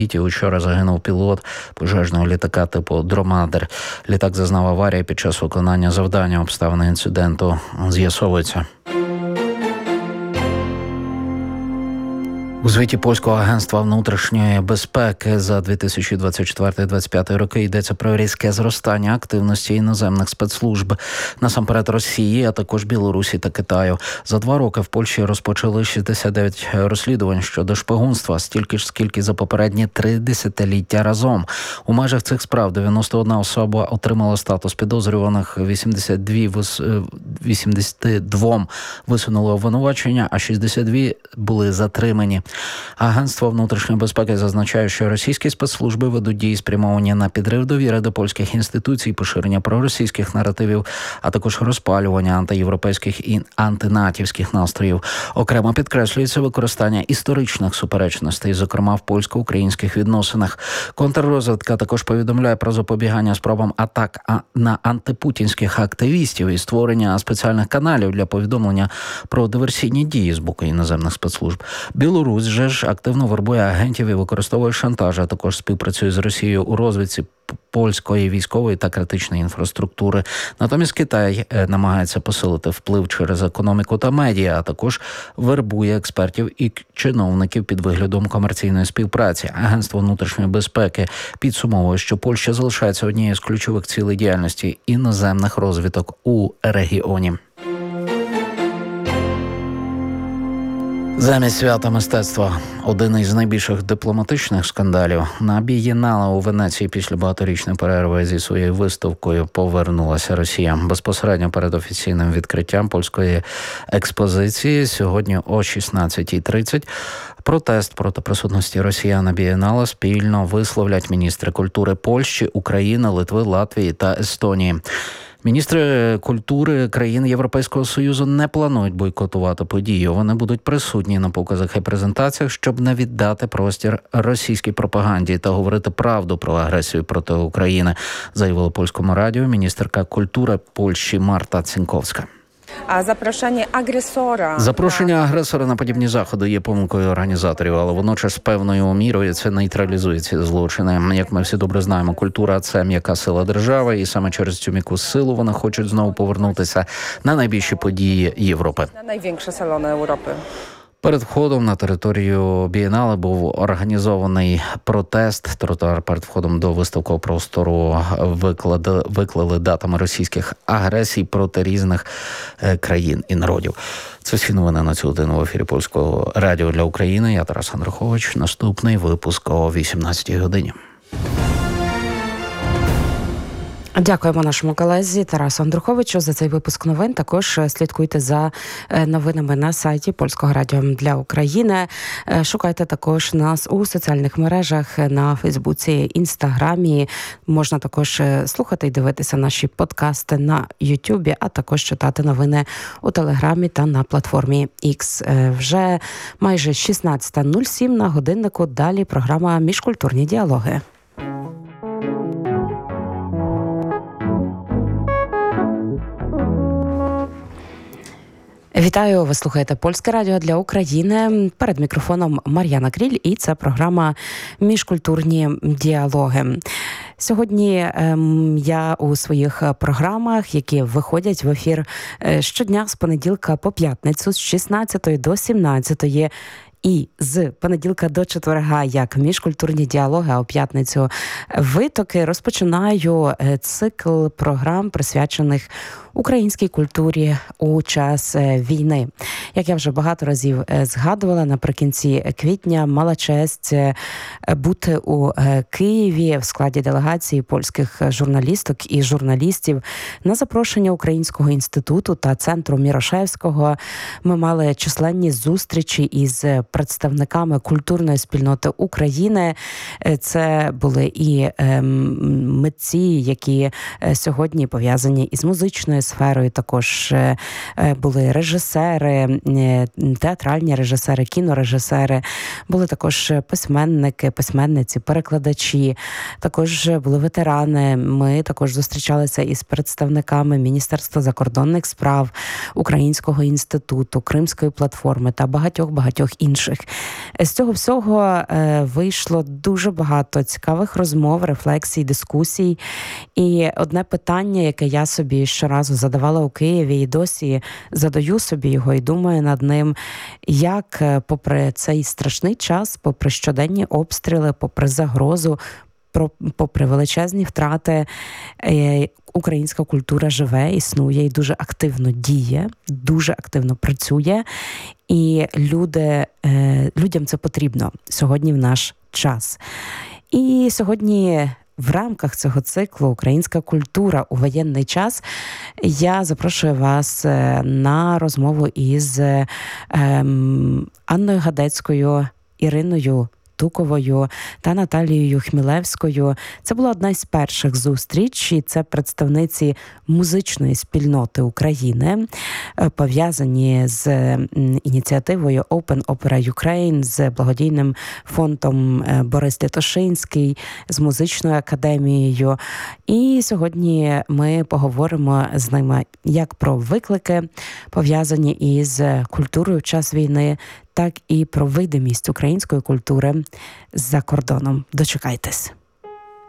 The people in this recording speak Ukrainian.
Учора загинув пілот пожежного літака типу «Дромадер». Літак зазнав аварії під час виконання завдання. Обставини інциденту з'ясовуються. У звіті Польського агентства внутрішньої безпеки за 2024-2025 роки йдеться про різке зростання активності іноземних спецслужб, насамперед Росії, а також Білорусі та Китаю. За 2 роки в Польщі розпочали 69 розслідувань щодо шпигунства, стільки ж, скільки за попередні 3 десятиліття разом. У межах цих справ 91 особа отримала статус підозрюваних, 82 висунули обвинувачення, а 62 були затримані. Агентство внутрішньої безпеки зазначає, що російські спецслужби ведуть дії, спрямовані на підрив довіри до польських інституцій, поширення проросійських наративів, а також розпалювання антиєвропейських і антинатівських настроїв. Окремо підкреслюється використання історичних суперечностей, зокрема в польсько-українських відносинах. Контррозвідка також повідомляє про запобігання спробам атак на антипутінських активістів і створення спеціальних каналів для повідомлення про диверсійні дії з боку іноземних спецслужб. Білорусь же ж активно вербує агентів і використовує шантаж, а також співпрацює з Росією у розвідці польської військової та критичної інфраструктури. Натомість Китай намагається посилити вплив через економіку та медіа, а також вербує експертів і чиновників під виглядом комерційної співпраці. Агентство внутрішньої безпеки підсумовує, що Польща залишається однією з ключових цілей діяльності іноземних розвідок у регіоні. Замість свята мистецтва – один із найбільших дипломатичних скандалів. На Бієнале у Венеції після багаторічної перерви зі своєю виставкою повернулася Росія. Безпосередньо перед офіційним відкриттям польської експозиції сьогодні о 16:30 протест проти присутності росіян на Бієнале спільно висловлять міністри культури Польщі, України, Литви, Латвії та Естонії. Міністри культури країн Європейського Союзу не планують бойкотувати подію. Вони будуть присутні на показах і презентаціях, щоб не віддати простір російській пропаганді та говорити правду про агресію проти України, заявила Польському радіо міністерка культури Польщі Марта Цінковська. А запрошення агресора на подібні заходи є помилкою організаторів, але водночас певною мірою це нейтралізує ці злочини. Як ми всі добре знаємо, культура – це м'яка сила держави, і саме через цю м'яку силу вони хочуть знову повернутися на найбільші події Європи. На найбільші салони Європи. Перед входом на територію Бієнале був організований протест. Тротуар перед входом до виставкового простору виклали датами російських агресій проти різних країн і народів. Це всі новини на цю годину в ефірі Польського радіо для України. Я Тарас Андрухович. Наступний випуск о 18:00 годині. Дякуємо нашому колезі Тарасу Андруховичу за цей випуск новин. Також слідкуйте за новинами на сайті Польського радіо для України. Шукайте також нас у соціальних мережах на Фейсбуці, Інстаграмі. Можна також слухати і дивитися наші подкасти на Ютубі, а також читати новини у Телеграмі та на платформі X. Вже майже 16:07 на годиннику. Далі програма «Міжкультурні діалоги». Вітаю, ви слухаєте Польське радіо для України. Перед мікрофоном Мар'яна Кріль, і це програма «Міжкультурні діалоги». Сьогодні я у своїх програмах, які виходять в ефір щодня з понеділка по п'ятницю з 16 до 17, і з понеділка до четверга, як міжкультурні діалоги, а у п'ятницю витоки, розпочинаю цикл програм, присвячених українській культурі у час війни. Як я вже багато разів згадувала, наприкінці квітня мала честь бути у Києві в складі делегації польських журналісток і журналістів на запрошення Українського інституту та Центру Мірошевського. Ми мали численні зустрічі із представниками культурної спільноти України. Це були і митці, які сьогодні пов'язані із музичною музичною сферою. Також були режисери, театральні режисери, кінорежисери, були також письменники, письменниці, перекладачі, також були ветерани. Ми також зустрічалися із представниками Міністерства закордонних справ, Українського інституту, Кримської платформи та багатьох інших. З цього всього вийшло дуже багато цікавих розмов, рефлексій, дискусій. І одне питання, яке я собі щоразу задавала у Києві і досі задаю собі його і думаю над ним, як попри цей страшний час, попри щоденні обстріли, попри загрозу, попри величезні втрати, українська культура живе, існує і дуже активно діє, дуже активно працює. І людям це потрібно сьогодні в наш час. І сьогодні в рамках цього циклу «Українська культура у воєнний час» я запрошую вас на розмову із Анною Гадецькою, Іриною Туковою та Наталією Хмілевською. Це була одна із перших зустрічей. Це представниці музичної спільноти України, пов'язані з ініціативою Open Opera Ukraine, з благодійним фондом Борис Лятошинський, з музичною академією. І сьогодні ми поговоримо з ними як про виклики, пов'язані із культурою в час війни, так і про видимість української культури за кордоном. Дочекайтесь.